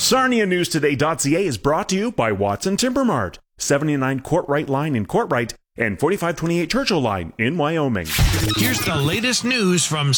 SarniaNewsToday.ca is brought to you by Watson Timber Mart, 79 Courtright Line in Courtright and 4528 Churchill Line in Wyoming. Here's the latest news from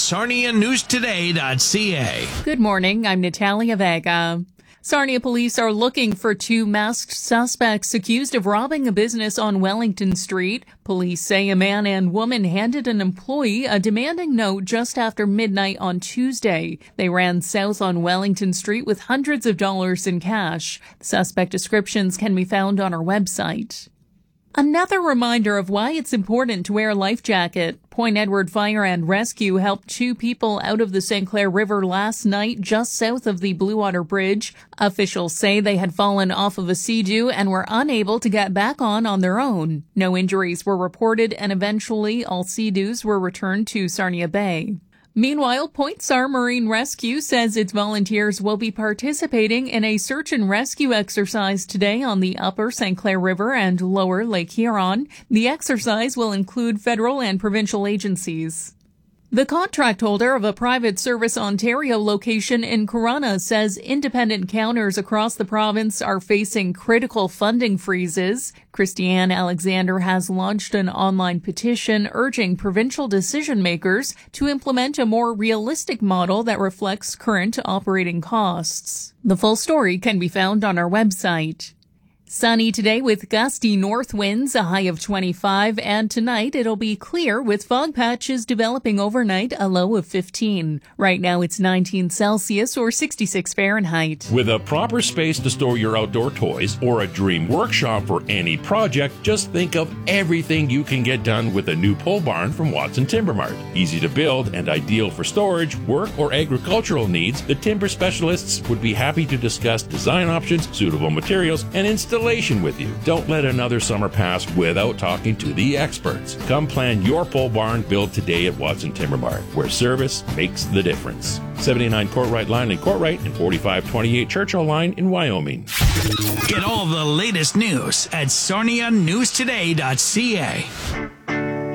SarniaNewsToday.ca. Good morning, I'm Natalia Vega. Sarnia police are looking for two masked suspects accused of robbing a business on Wellington Street. Police say a man and woman handed an employee a demanding note just after midnight on Tuesday. They ran south on Wellington Street with hundreds of dollars in cash. Suspect descriptions can be found on our website. Another reminder of why it's important to wear a life jacket. Point Edward Fire and Rescue helped two people out of the St. Clair River last night just south of the Blue Water Bridge. Officials say they had fallen off of a Sea-Doo and were unable to get back on their own. No injuries were reported, and eventually all Sea-Doos were returned to Sarnia Bay. Meanwhile, Point SAR Marine Rescue says its volunteers will be participating in a search and rescue exercise today on the upper St. Clair River and lower Lake Huron. The exercise will include federal and provincial agencies. The contract holder of a Private Service Ontario location in Corunna says independent counters across the province are facing critical funding freezes. Christiane Alexander has launched an online petition urging provincial decision makers to implement a more realistic model that reflects current operating costs. The full story can be found on our website. Sunny today with gusty north winds, a high of 25, and tonight it'll be clear with fog patches developing overnight, a low of 15. Right now it's 19 Celsius or 66 Fahrenheit. With a proper space to store your outdoor toys or a dream workshop for any project, just think of everything you can get done with a new pole barn from Watson Timber Mart. Easy to build and ideal for storage, work, or agricultural needs, the timber specialists would be happy to discuss design options, suitable materials, and installation with you. Don't let another summer pass without talking to the experts. Come plan your pole barn build today at Watson Timber Mart, where service makes the difference. 79 Courtright Line in Courtright and 4528 Churchill Line in Wyoming. Get all the latest news at SarniaNewsToday.ca.